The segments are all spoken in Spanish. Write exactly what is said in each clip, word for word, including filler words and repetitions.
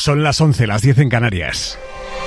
Son las once, las diez en Canarias.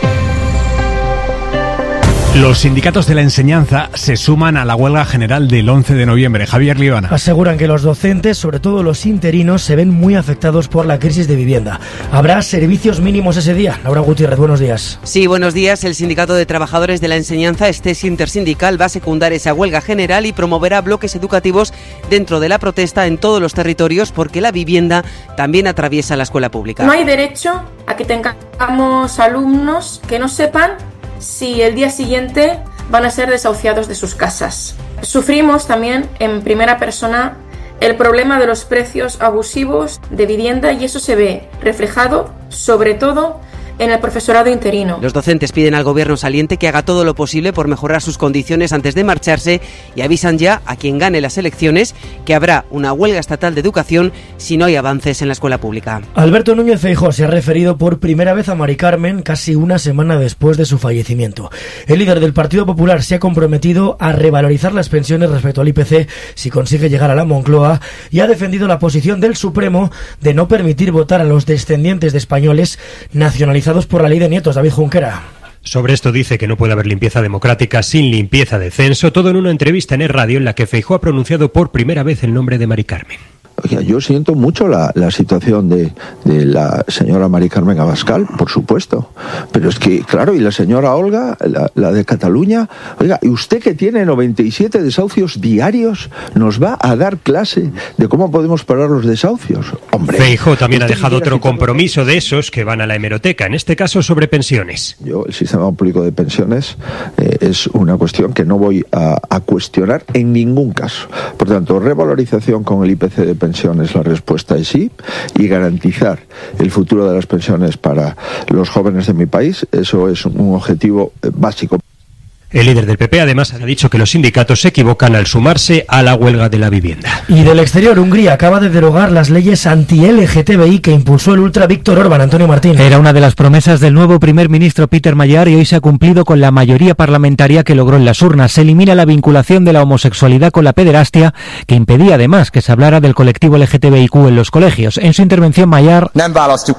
Los sindicatos de la enseñanza se suman a la huelga general del once de noviembre. Javier Liebana. Aseguran que los docentes, sobre todo los interinos, se ven muy afectados por la crisis de vivienda. ¿Habrá servicios mínimos ese día? Laura Gutiérrez, buenos días. Sí, buenos días. El Sindicato de Trabajadores de la Enseñanza, STESI Intersindical, va a secundar esa huelga general y promoverá bloques educativos dentro de la protesta en todos los territorios, porque la vivienda también atraviesa la escuela pública. No hay derecho a que tengamos alumnos que no sepan si el día siguiente van a ser desahuciados de sus casas. Sufrimos también en primera persona el problema de los precios abusivos de vivienda y eso se ve reflejado sobre todo en el profesorado interino. Los docentes piden al gobierno saliente que haga todo lo posible por mejorar sus condiciones antes de marcharse y avisan ya a quien gane las elecciones que habrá una huelga estatal de educación si no hay avances en la escuela pública. Alberto Núñez Feijóo se ha referido por primera vez a Mari Carmen casi una semana después de su fallecimiento. El líder del Partido Popular se ha comprometido a revalorizar las pensiones respecto al I P C si consigue llegar a la Moncloa y ha defendido la posición del Supremo de no permitir votar a los descendientes de españoles nacionalizados por la ley de nietos. David Junquera. Sobre esto dice que no puede haber limpieza democrática sin limpieza de censo, todo en una entrevista en Es Radio en la que Feijóo ha pronunciado por primera vez el nombre de Mari Carmen. Oiga, yo siento mucho la, la situación de, de la señora Mari Carmen Abascal, por supuesto. Pero es que, claro, y la señora Olga, la, la de Cataluña, oiga, ¿y usted que tiene noventa y siete desahucios diarios nos va a dar clase de cómo podemos parar los desahucios? Hombre. Feijóo también ha dejado otro compromiso de esos que van a la hemeroteca, en este caso sobre pensiones. Yo, el sistema público de pensiones eh, es una cuestión que no voy a, a cuestionar en ningún caso. Por tanto, revalorización con el I P C de pensiones. La respuesta es sí, y garantizar el futuro de las pensiones para los jóvenes de mi país, eso es un objetivo básico. El líder del P P además ha dicho que los sindicatos se equivocan al sumarse a la huelga de la vivienda. Y del exterior, Hungría acaba de derogar las leyes anti-L G T B I que impulsó el ultra Víctor Orbán. Antonio Martín. Era una de las promesas del nuevo primer ministro Peter Magyar y hoy se ha cumplido con la mayoría parlamentaria que logró en las urnas. Se elimina la vinculación de la homosexualidad con la pederastia, que impedía además que se hablara del colectivo L G T B I Q en los colegios. En su intervención, Magyar ha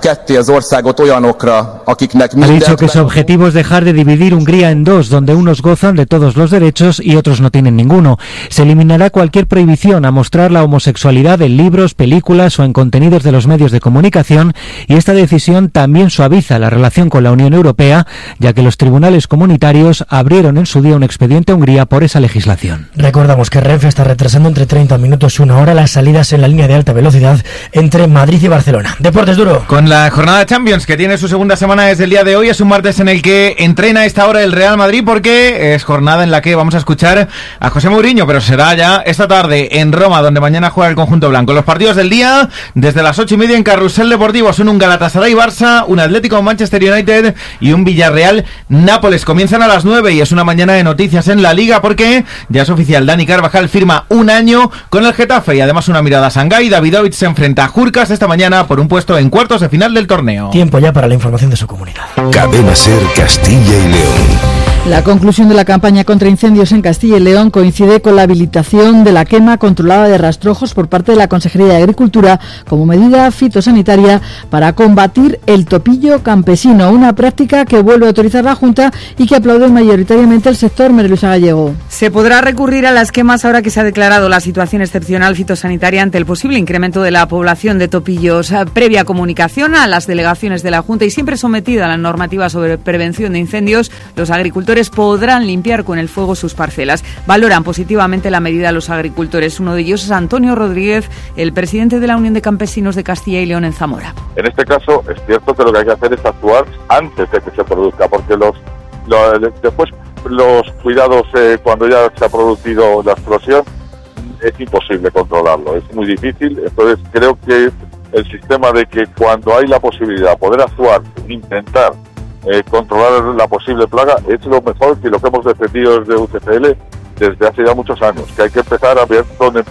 dicho que su objetivo es dejar de dividir Hungría en dos, donde unos gozan de todos los derechos y otros no tienen ninguno. Se eliminará cualquier prohibición a mostrar la homosexualidad en libros, películas o en contenidos de los medios de comunicación, y esta decisión también suaviza la relación con la Unión Europea, ya que los tribunales comunitarios abrieron en su día un expediente a Hungría por esa legislación. Recordamos que Renfe está retrasando entre treinta minutos y una hora las salidas en la línea de alta velocidad entre Madrid y Barcelona. Deportes Duro. Con la jornada Champions que tiene su segunda semana desde el día de hoy, es un martes en el que entrena a esta hora el Real Madrid porque es jornada en la que vamos a escuchar a José Mourinho, pero será ya esta tarde en Roma, donde mañana juega el conjunto blanco. Los partidos del día, desde las ocho y media en Carrusel Deportivo, son un Galatasaray-Barça, un Atlético-Manchester United y un Villarreal-Nápoles. Comienzan a las nueve y es una mañana de noticias en la Liga porque ya es oficial, Dani Carvajal firma un año con el Getafe y además una mirada a Shanghái. Davidovich se enfrenta a Jurkas esta mañana por un puesto en cuartos de final del torneo. Tiempo ya para la información de su comunidad. Cadena SER Castilla y León. La conclusión de la campaña contra incendios en Castilla y León coincide con la habilitación de la quema controlada de rastrojos por parte de la Consejería de Agricultura como medida fitosanitaria para combatir el topillo campesino, una práctica que vuelve a autorizar la Junta y que aplaude mayoritariamente el sector. María Luisa Gallego. Se podrá recurrir a las quemas ahora que se ha declarado la situación excepcional fitosanitaria ante el posible incremento de la población de topillos. Previa comunicación a las delegaciones de la Junta y siempre sometida a la normativa sobre prevención de incendios, los agricultores podrán limpiar con el fuego sus parcelas. Valoran positivamente la medida los agricultores. Uno de ellos es Antonio Rodríguez, el presidente de la Unión de Campesinos de Castilla y León en Zamora. En este caso es cierto que lo que hay que hacer es actuar antes de que se produzca, porque los, los después los cuidados eh, cuando ya se ha producido la explosión es imposible controlarlo, es muy difícil. Entonces creo que el sistema de que cuando hay la posibilidad de poder actuar, intentar Eh, controlar la posible plaga es lo mejor, que lo que hemos defendido desde U C C L desde hace ya muchos años, que hay que empezar a ver dónde